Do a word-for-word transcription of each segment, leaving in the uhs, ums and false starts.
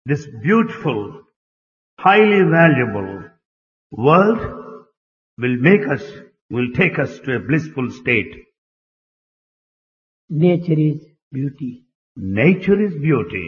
this beautiful, highly valuable world will make us, will take us to a blissful state. Nature is beauty. Nature is beauty.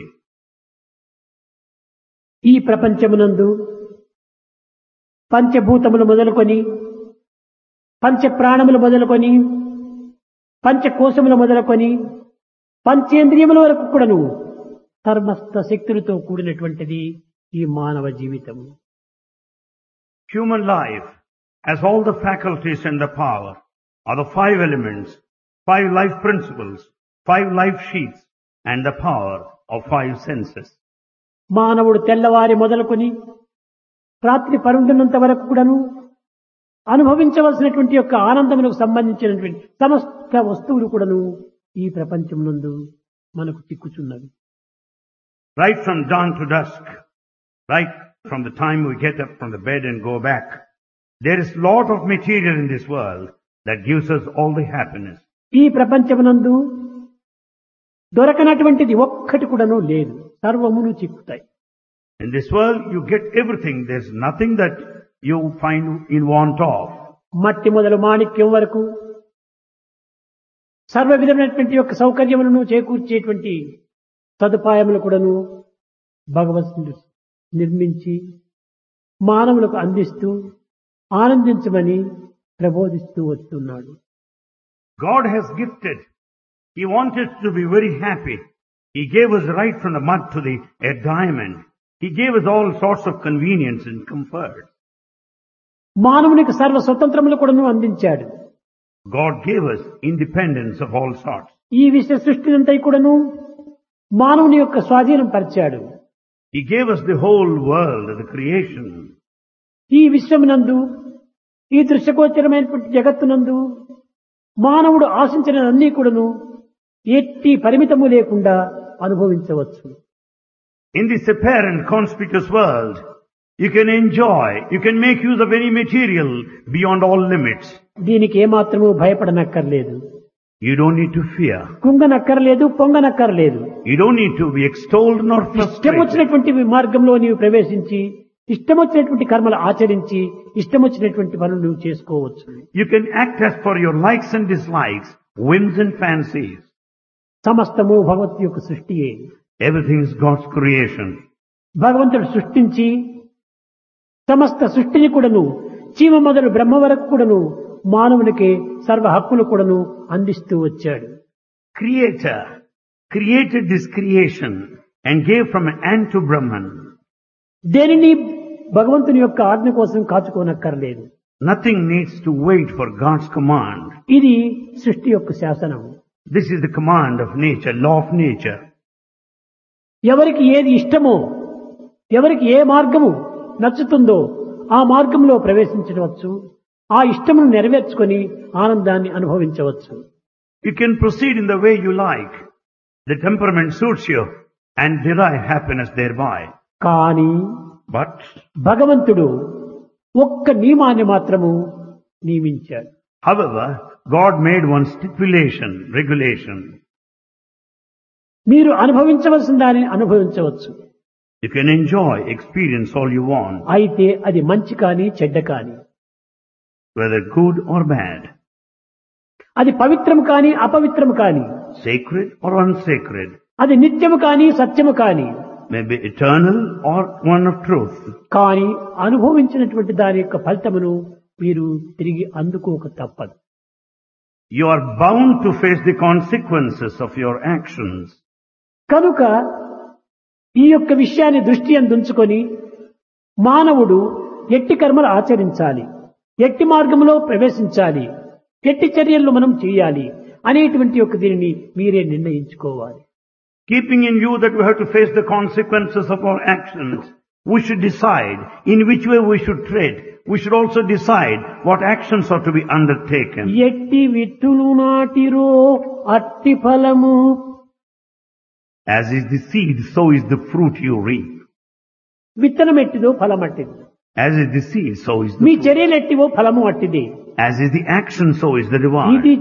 ఈ ప్రపంచమునందు పంచభూతములు మొదలుకొని పంచ ప్రాణములు మొదలుకొని పంచకోశములు మొదలుకొని పంచేంద్రియముల వరకు కూడాను సమస్త శక్తులతో కూడినటువంటిది ఈ మానవ జీవితం. Human life has all the faculties and the power are the five elements, five life principles, five life sheets and the power of five senses. మానవుడు తెల్లవారి మొదలుకొని రాత్రి పరుండున్నంత వరకు కూడాను అనుభవించవలసినటువంటి యొక్క ఆనందములకు సంబంధించినటువంటి సమస్త వస్తువులు కూడాను ఈ ప్రపంచం నందు మనకు చిక్కుచున్నవి. Right from dawn to dusk, right from the time we get up from the bed and go back, there is lot of material in this world that gives us all the happiness. ఈ ప్రపంచమునందు దొరకనటువంటిది ఒక్కటి కూడాను లేదు, సర్వమును చిక్కుతాయి. In this world you get everything, there's nothing that you find in want of. మట్టి మొదలు మాణిక్యం వరకు సర్వ విధమైనటువంటి యొక్క సౌకర్యములను చేకూర్చేటువంటి సదుపాయములు కూడాను భగవంతుడు నిర్మించి మానవులకు అందిస్తూ ఆనందించమని ప్రబోధిస్తూ వస్తున్నాడు. God has gifted. He wanted to be very happy. He gave us right from the mud to the a diamond. He gave us all sorts of convenience and comfort. మానవునికి సర్వ స్వతంత్రములు కూడాను అందించాడు. God gave us independence of all sorts. ఈ విశ్వ సృష్టినంతా కూడాను మానవుని యొక్క స్వాధీనం పరిచాడు. He gave us the whole world, the creation. ఈ విశ్వమునందు ఈ దృశ్యగోచరమైనటువంటి జగత్తునందు మానవుడు ఆశించినవన్నీ కూడాను ఎట్టి పరిమితము లేకుండా అనుభవించవచ్చు. In this apparent conspicuous world, you can enjoy, you can make use of any material beyond all limits. దీనికి ఏమాత్రము భయపడనక్కర్లేదు. You don't need to fear. కుంగనక్కర్లేదు, పొంగనక్కర్లేదు. You don't need to be extolled nor ఇష్టం frustrated. వచ్చినటువంటి మార్గంలో నీవు ప్రవేశించి ఇష్టం వచ్చినటువంటి కర్మలు ఆచరించి ఇష్టం వచ్చినటువంటి పనులు నువ్వు చేసుకోవచ్చు. You can act as per your likes and dislikes, whims and fancies. సమస్తము భగవత్ యొక్క సృష్టియే. Everything is God's creation. భగవంతుడు సృష్టించి సమస్త సృష్టిని కూడాను చీమ మొదలు బ్రహ్మ వరకు కూడాను మానవునికి సర్వ హక్కులు కూడాను అందిస్తూ వచ్చాడు. Creator created this creation and gave from ant to Brahman. దేనిని భగవంతుని యొక్క ఆజ్ఞ కోసం కాచుకోనక్కర్లేదు. Nothing needs to wait for God's command. ఇది సృష్టి యొక్క శాసనం. This is the command of nature, law of nature. ఎవరికి ఏది ఇష్టమో, ఎవరికి ఏ మార్గము నచ్చుతుందో ఆ మార్గంలో ప్రవేశించవచ్చు, ఆ ఇష్టమును నెరవేర్చుకొని ఆనందాన్ని అనుభవించవచ్చు. You can proceed in the way you like. The temperament suits you and derive happiness thereby. కానీ But భగవంతుడు ఒక్క నియమాన్ని మాత్రము నియమించాడు. however, God made one stipulation, regulation. మీరు అనుభవించవలసిన దానిని అనుభవించవచ్చు. You can enjoy, experience all you want, అయితే అది మంచి కానీ చెడ్డ కానీ, whether good or bad, అది పవిత్రము కానీ అపవిత్రము కానీ, sacred or unsacred, అది నిత్యము కానీ సత్యము కానీ, may be eternal or one of truth. కానీ అనుభవించినటువంటి దాని యొక్క ఫలితమును మీరు తిరిగి అందుకోక తప్పదు. You are bound to face the consequences of your actions. కనుక ఈ యొక్క విషయాన్ని దృష్టి అందుంచుకొని మానవుడు ఎట్టి కర్మలు ఆచరించాలి, ఎట్టి మార్గంలో ప్రవేశించాలి, ఎట్టి చర్యలను మనం చేయాలి అనేటువంటి యొక్క దీనిని మీరే నిర్ణయించుకోవాలి. Keeping in view that we have to face the consequences of our actions, we should decide in which way we should tread. We should also decide what actions are to be undertaken. ఎట్టి విత్తులు నాటిరో అట్టి ఫలము. As is the seed, so is the fruit you reap. విత్తనం ఎట్టిదో ఫలం అట్టిది. As is the seed, so is the me fruit. చర్యలు ఎట్టివో ఫలము అట్టిది. As is the action, so is the reward. ఇది